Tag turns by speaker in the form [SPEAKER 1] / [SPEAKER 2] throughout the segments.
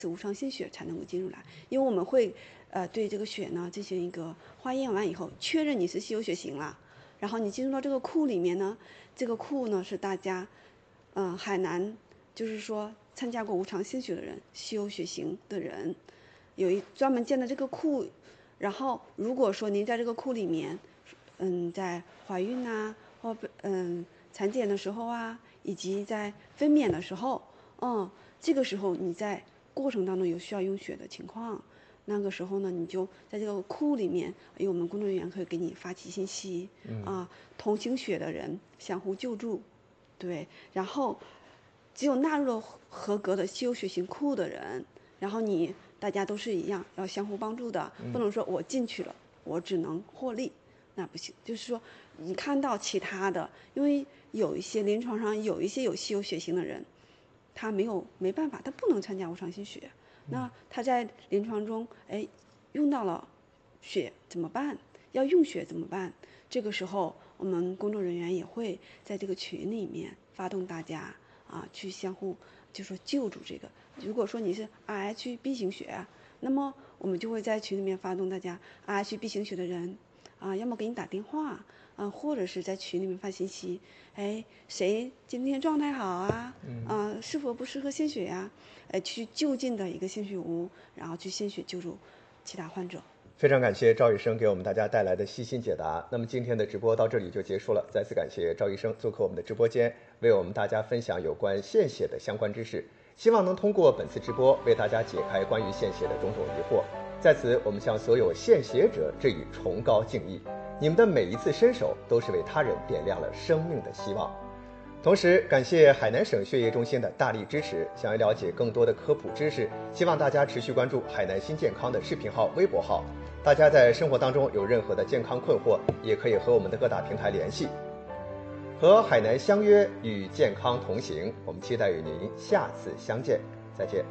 [SPEAKER 1] 无偿献血才能够进入来，因为我们会对这个血呢进行一个化验完以后，确认你是稀有血型了，然后你进入到这个库里面呢，这个库呢是大家海南就是说参加过无偿献血的人，稀有血型的人，有一专门建的这个库，然后如果说您在这个库里面，在怀孕啊或产检的时候啊，以及在分娩的时候，这个时候你在过程当中有需要用血的情况，那个时候呢，你就在这个库里面，我们工作人员可以给你发起信息，同行血的人相互救助，对，然后只有纳入了合格的稀有血型库的人，然后大家都是一样，要相互帮助的，不能说我进去了，我只能获利，那不行。就是说，你看到其他的，因为有一些临床上有一些有稀有血型的人。他没办法，他不能参加无偿献血。那他在临床中，用到了血怎么办？要用血怎么办？这个时候，我们工作人员也会在这个群里面发动大家去相互就说救助这个。如果说你是 Rhb 型血，那么我们就会在群里面发动大家 Rhb 型血的人要么给你打电话。或者是在群里面发信息，谁今天状态好啊？是否不适合献血呀？去就近的一个献血屋，然后去献血救助其他患者。
[SPEAKER 2] 非常感谢赵医生给我们大家带来的细心解答。那么今天的直播到这里就结束了，再次感谢赵医生做客我们的直播间，为我们大家分享有关献血的相关知识，希望能通过本次直播为大家解开关于献血的种种疑惑。在此，我们向所有献血者致以崇高敬意。你们的每一次伸手都是为他人点亮了生命的希望。同时感谢海南省血液中心的大力支持。想要了解更多的科普知识，希望大家持续关注海南新健康的视频号、微博号。大家在生活当中有任何的健康困惑，也可以和我们的各大平台联系。和海南相约，与健康同行，我们期待与您下次相见。再见。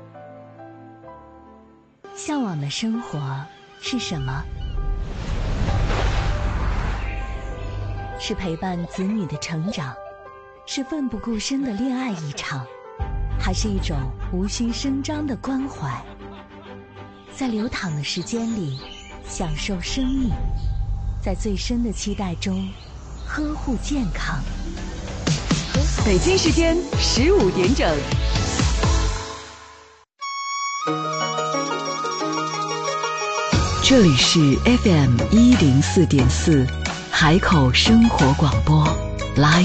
[SPEAKER 3] 向往的生活是什么？是陪伴子女的成长，是奋不顾身的恋爱一场，还是一种无需声张的关怀？在流淌的时间里享受生命，在最深的期待中呵护健康。
[SPEAKER 4] 北京时间15点整。这里是 FM 104.4海口生活广播 Live